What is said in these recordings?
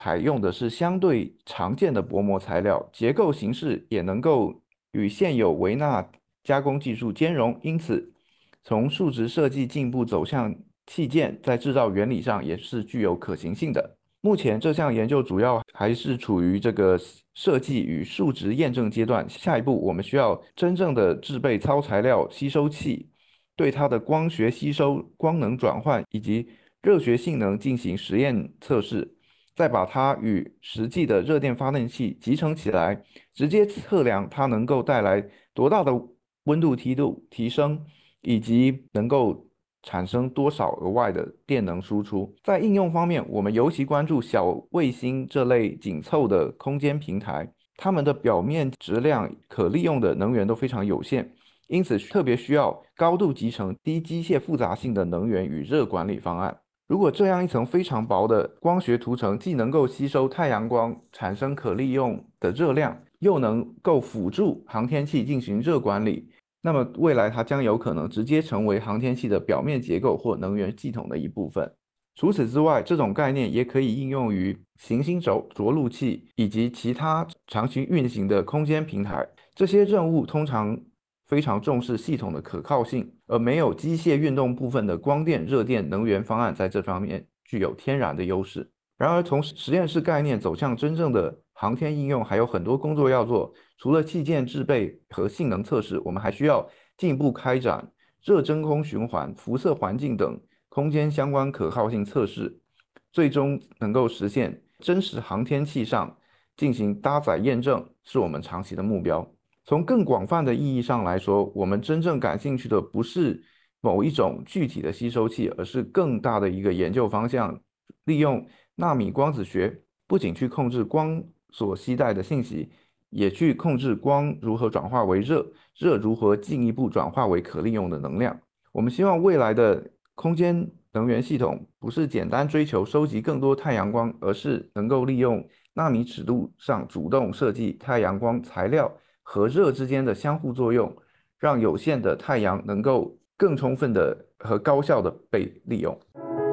采用的是相对常见的薄膜材料，结构形式也能够与现有微纳加工技术兼容，因此从数值设计进一步走向器件，在制造原理上也是具有可行性的。目前这项研究主要还是处于这个设计与数值验证阶段，下一步我们需要真正的制备超材料吸收器，对它的光学吸收、光能转换以及热学性能进行实验测试，再把它与实际的热电发电器集成起来，直接测量它能够带来多大的温度梯度提升，以及能够产生多少额外的电能输出。在应用方面，我们尤其关注小卫星这类紧凑的空间平台，它们的表面质量可利用的能源都非常有限，因此特别需要高度集成、低机械复杂性的能源与热管理方案。如果这样一层非常薄的光学涂层既能够吸收太阳光，产生可利用的热量，又能够辅助航天器进行热管理，那么未来它将有可能直接成为航天器的表面结构或能源系统的一部分。除此之外，这种概念也可以应用于行星着陆器以及其他长期运行的空间平台。这些任务通常非常重视系统的可靠性，而没有机械运动部分的光电、热电能源方案在这方面具有天然的优势。然而，从实验室概念走向真正的航天应用，还有很多工作要做。除了器件制备和性能测试，我们还需要进一步开展热真空循环、辐射环境等空间相关可靠性测试，最终能够实现真实航天器上进行搭载验证，是我们长期的目标。从更广泛的意义上来说，我们真正感兴趣的不是某一种具体的吸收器，而是更大的一个研究方向，利用纳米光子学，不仅去控制光所携带的信息，也去控制光如何转化为热，热如何进一步转化为可利用的能量。我们希望未来的空间能源系统不是简单追求收集更多太阳光，而是能够利用纳米尺度上主动设计太阳光材料和热之间的相互作用，让有限的太阳能够更充分的和高效的被利用。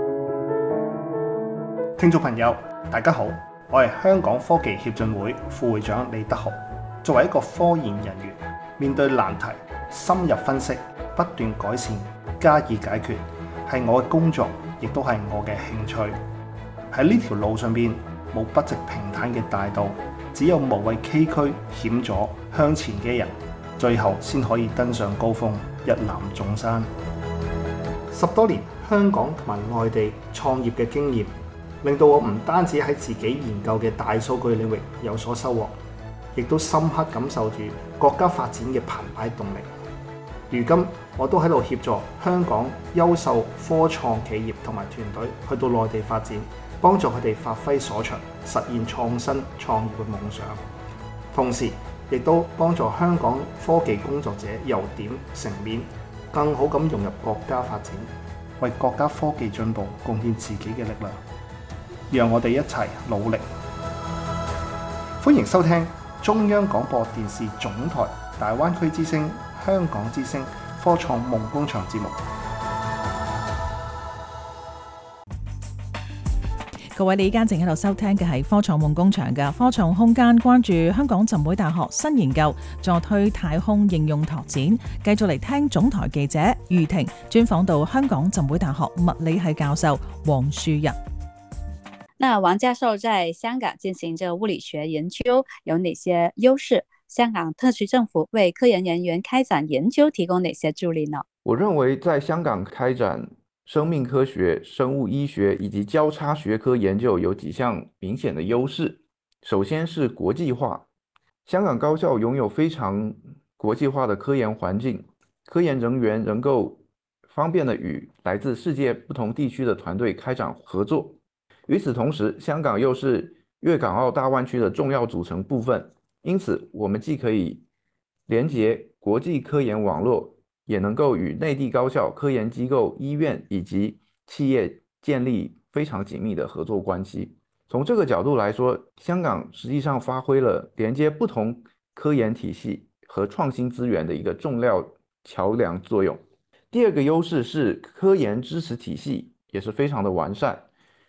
聽眾朋友，大家好，我係香港科技協進會副會長李德豪。作為一個科研人員，面對難題，深入分析，不斷改善，加以解決，係我嘅工作，亦都係我嘅興趣。喺呢條路上邊，冇不直平坦嘅大道，只有無畏崎嶇險阻向前嘅人，最後先可以登上高峰，一覽眾山。10多年香港同埋外地創業嘅經驗，令到我唔單止喺自己研究嘅大數據領域有所收穫，亦都深刻感受住國家發展嘅澎湃動力。如今我都喺度協助香港優秀科創企業同埋團隊去到內地發展，幫助佢哋發揮所長，實現創新創業嘅夢想。同時亦都幫助香港科技工作者由點成面，更好咁融入國家發展，為國家科技進步貢獻自己嘅力量。讓我哋一齊努力。歡迎收聽中央廣播電視總台大灣區之聲、香港之聲科創夢工場節目。 各位，你依家正喺度收聽嘅係科創夢工場嘅科創空間，關注香港浸會大學新研究，助推太空應用拓展。繼續嚟聽總台記者余婷專訪到香港浸會大學物理系教授黃樹仁。 那王教授在香港进行这个物理学研究有哪些优势？香港特区政府为科研人员开展研究提供哪些助力呢？ 我认为在香港开展生命科学、生物医学以及交叉学科研究有几项明显的优势。首先是国际化，香港高校拥有非常国际化的科研环境，科研人员能够方便的与来自世界不同地区的团队开展合作。与此同时，香港又是粤港澳大湾区的重要组成部分，因此我们既可以连结国际科研网络，也能够与内地高校、科研机构、医院以及企业建立非常紧密的合作关系。从这个角度来说，香港实际上发挥了连接不同科研体系和创新资源的一个重要桥梁作用。第二个优势是科研支持体系也是非常的完善。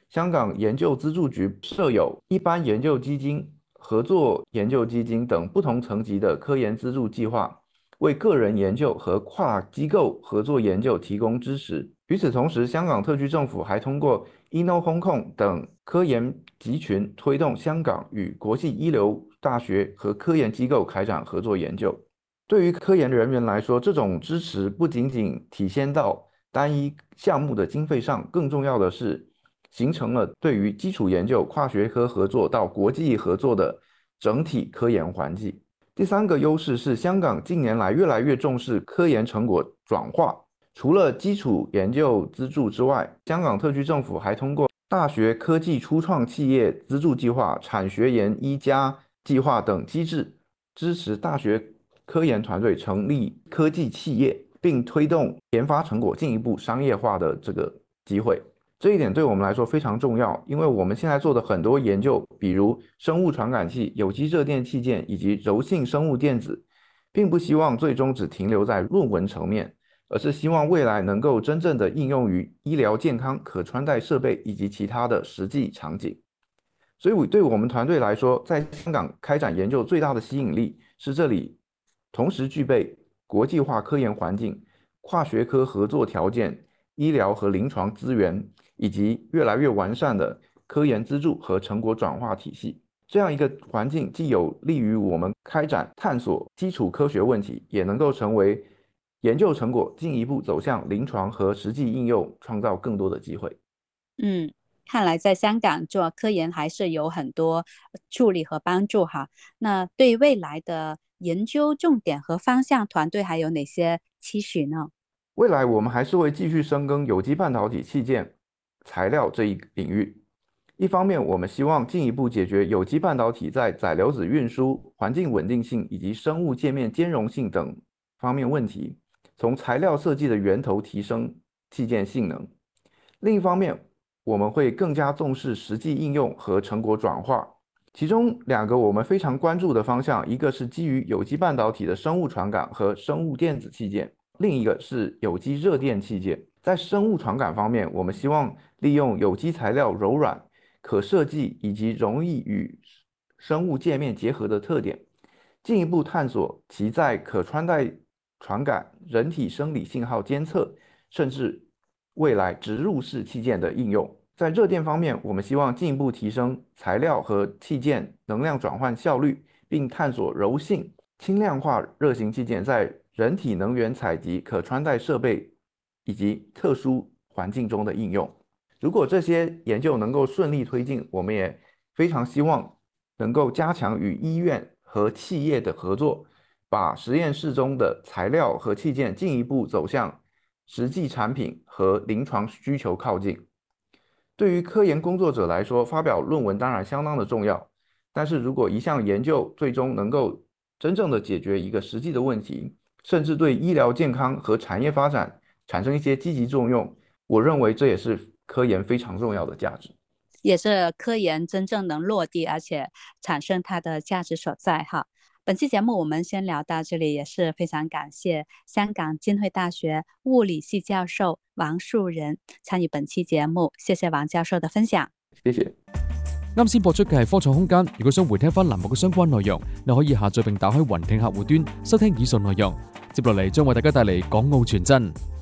香港研究资助局设有一般研究基金、合作研究基金等不同层级的科研资助计划，为个人研究和跨机构合作研究提供支持。与此同时，香港特区政府还通过 Inno Hong Kong 等科研集群，推动香港与国际一流大学和科研机构开展合作研究。对于科研人员来说，这种支持不仅仅体现到单一项目的经费上，更重要的是形成了对于基础研究、跨学科合作到国际合作的整体科研环境。第三个优势是，香港近年来越来越重视科研成果转化。除了基础研究资助之外，香港特区政府还通过大学科技初创企业资助计划、产学研1+计划等机制，支持大学科研团队成立科技企业，并推动研发成果进一步商业化的这个机会。这一点对我们来说非常重要，因为我们现在做的很多研究，比如生物传感器、有机热电器件以及柔性生物电子，并不希望最终只停留在论文层面，而是希望未来能够真正的应用于医疗健康、可穿戴设备以及其他的实际场景。所以对我们团队来说，在香港开展研究最大的吸引力是这里同时具备国际化科研环境、跨学科合作条件、医疗和临床资源，以及越来越完善的科研资助和成果转化体系。这样一个环境既有利于我们开展探索基础科学问题，也能够成为研究成果进一步走向临床和实际应用，创造更多的机会。 看来在香港做科研还是有很多助力和帮助哈。那对未来的研究重点和方向，团队还有哪些期许呢？ 未来我们还是会继续深耕有机半导体器件材料这一领域。一方面，我们希望进一步解决有机半导体在载流子运输、环境稳定性以及生物界面兼容性等方面问题，从材料设计的源头提升器件性能。另一方面，我们会更加重视实际应用和成果转化。其中两个我们非常关注的方向，一个是基于有机半导体的生物传感和生物电子器件，另一个是有机热电器件。在生物传感方面，我们希望利用有机材料柔软、可设计以及容易与生物界面结合的特点，进一步探索其在可穿戴传感、人体生理信号监测，甚至未来植入式器件的应用。在热电方面，我们希望进一步提升材料和器件能量转换效率，并探索柔性、轻量化热型器件在人体能源采集、可穿戴设备以及特殊环境中的应用。如果这些研究能够顺利推进，我们也非常希望能够加强与医院和企业的合作，把实验室中的材料和器件进一步走向实际产品和临床需求靠近。对于科研工作者来说，发表论文当然相当的重要，但是如果一项研究最终能够真正的解决一个实际的问题，甚至对医疗健康和产业发展产生一些积极作用，我认为这也是科研非常重要的价值， 也是科研真正能落地而且产生它的价值所在哈。本期节目我们先聊到这里，也是非常感谢香港浸会大学物理系教授王树人参与本期節目，謝謝王教授嘅分享。 謝謝。 啱先播出嘅係科創空間，如果想回聽翻欄目嘅相關內容，你可以下載並打開雲聽客戶端收聽以上內容。接落嚟將為大家帶嚟港澳傳真。